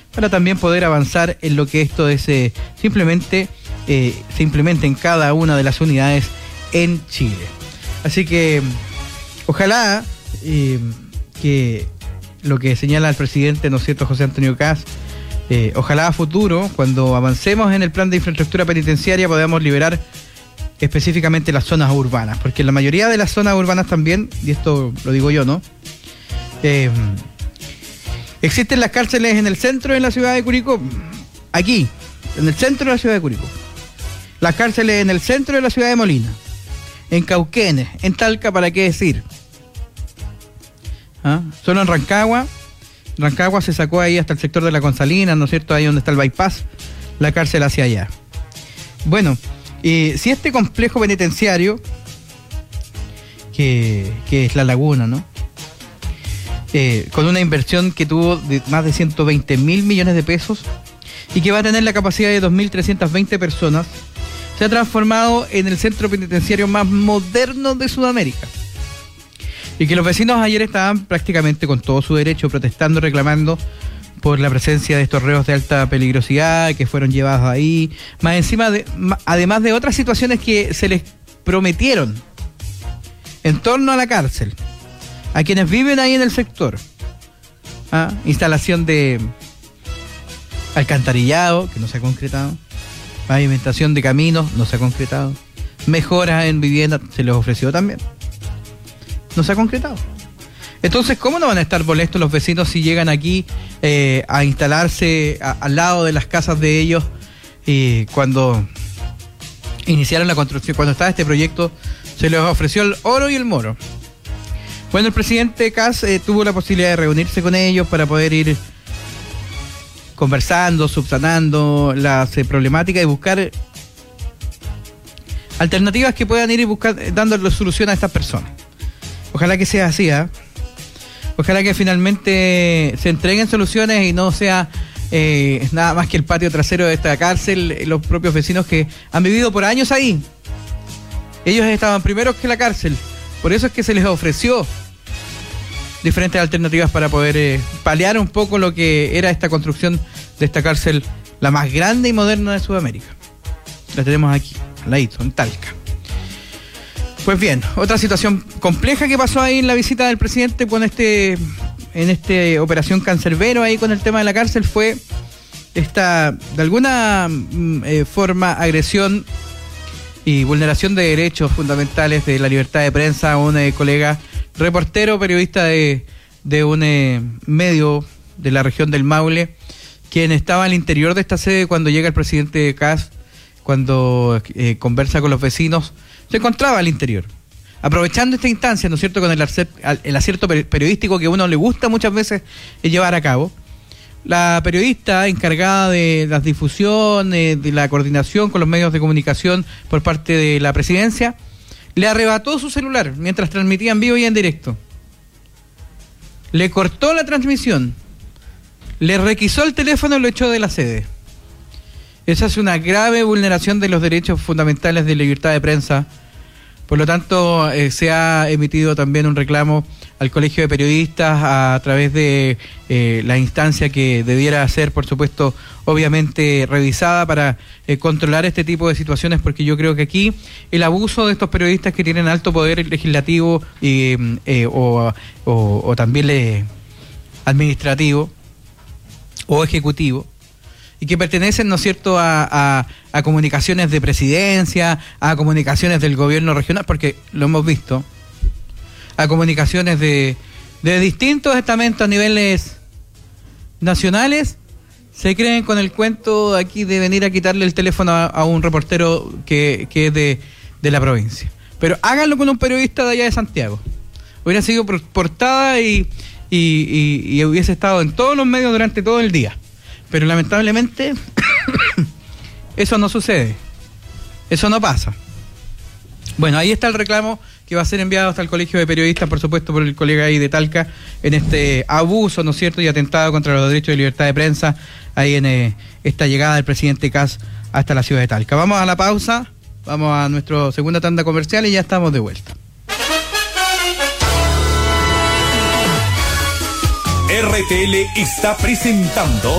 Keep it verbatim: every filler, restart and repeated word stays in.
para también poder avanzar en lo que esto es eh, simplemente eh, se implemente en cada una de las unidades en Chile. Así que ojalá eh, que lo que señala el presidente, ¿no es cierto?, José Antonio Kast, eh, ojalá a futuro, cuando avancemos en el plan de infraestructura penitenciaria, podamos liberar específicamente las zonas urbanas, porque en la mayoría de las zonas urbanas también, y esto lo digo yo, ¿no?, eh, existen las cárceles en el centro de la ciudad de Curicó, aquí, en el centro de la ciudad de Curicó, las cárceles en el centro de la ciudad de Molina, en Cauquenes, en Talca, ¿para qué decir? ¿Ah? Solo en Rancagua, Rancagua se sacó ahí hasta el sector de la Consalina, ¿no es cierto?, ahí donde está el bypass, la cárcel hacia allá. Bueno, eh, si este complejo penitenciario, que, que es La Laguna, ¿no?, eh, con una inversión que tuvo de más de ciento veinte mil millones de pesos y que va a tener la capacidad de dos mil trescientas veinte personas, se ha transformado en el centro penitenciario más moderno de Sudamérica. Y que los vecinos ayer estaban prácticamente con todo su derecho protestando, reclamando por la presencia de estos reos de alta peligrosidad que fueron llevados ahí, más encima de, además de otras situaciones que se les prometieron en torno a la cárcel, a quienes viven ahí en el sector. ¿Ah? Instalación de alcantarillado, que no se ha concretado, pavimentación de caminos, no se ha concretado, mejoras en vivienda, se les ofreció también, no se ha concretado. Entonces, ¿cómo no van a estar molestos los vecinos si llegan aquí eh, a instalarse a, al lado de las casas de ellos y cuando iniciaron la construcción, cuando estaba este proyecto, se les ofreció el oro y el moro? Bueno, el presidente Kast eh, tuvo la posibilidad de reunirse con ellos para poder ir conversando, subsanando las eh, problemáticas y buscar alternativas que puedan ir y buscar, dándole solución a estas personas. Ojalá que sea así, ¿eh? Ojalá que finalmente se entreguen soluciones y no sea eh, nada más que el patio trasero de esta cárcel, los propios vecinos que han vivido por años ahí. Ellos estaban primeros que la cárcel, por eso es que se les ofreció diferentes alternativas para poder eh, paliar un poco lo que era esta construcción de esta cárcel, la más grande y moderna de Sudamérica. La tenemos aquí, al ladito, en Talca. Pues bien, otra situación compleja que pasó ahí en la visita del presidente con este, en esta operación Cancerbero ahí con el tema de la cárcel fue esta, de alguna eh, forma, agresión y vulneración de derechos fundamentales de la libertad de prensa a un eh, colega reportero, periodista de, de un eh, medio de la región del Maule, quien estaba al interior de esta sede cuando llega el presidente Kast, cuando eh, conversa con los vecinos, se encontraba al interior. Aprovechando esta instancia, ¿no es cierto?, con el, el acierto periodístico que a uno le gusta muchas veces llevar a cabo, la periodista encargada de la difusión, eh, de la coordinación con los medios de comunicación por parte de la presidencia, le arrebató su celular mientras transmitía en vivo y en directo. Le cortó la transmisión, le requisó el teléfono y lo echó de la sede. Esa es una grave vulneración de los derechos fundamentales de libertad de prensa. Por lo tanto, eh, se ha emitido también un reclamo al Colegio de Periodistas a, a través de eh, la instancia que debiera ser, por supuesto, obviamente revisada para eh, controlar este tipo de situaciones, porque yo creo que aquí el abuso de estos periodistas que tienen alto poder legislativo y, eh, o, o, o también le, administrativo o ejecutivo, y que pertenecen, ¿no es cierto?, a, a, a comunicaciones de presidencia, a comunicaciones del gobierno regional, porque lo hemos visto, a comunicaciones de, de distintos estamentos a niveles nacionales, se creen con el cuento aquí de venir a quitarle el teléfono a, a un reportero que, que es de, de la provincia. Pero háganlo con un periodista de allá de Santiago. Hubiera sido por, portada y, y, y, y hubiese estado en todos los medios durante todo el día. Pero lamentablemente eso no sucede, eso no pasa. Bueno, ahí está el reclamo que va a ser enviado hasta el Colegio de Periodistas, por supuesto, por el colega ahí de Talca, en este abuso, ¿no es cierto?, y atentado contra los derechos de libertad de prensa, ahí en eh, esta llegada del presidente Kast hasta la ciudad de Talca. Vamos a la pausa, vamos a nuestra segunda tanda comercial y ya estamos de vuelta. R T L está presentando